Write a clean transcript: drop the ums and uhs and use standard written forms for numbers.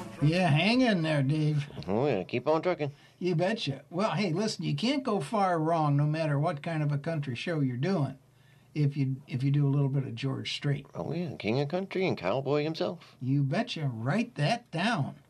Yeah, hang in there, Dave. Oh, yeah, keep on trucking. You betcha. Well, hey, listen, you can't go far wrong no matter what kind of a country show you're doing if you do a little bit of George Strait. Oh, yeah, king of country and cowboy himself. You betcha. Write that down.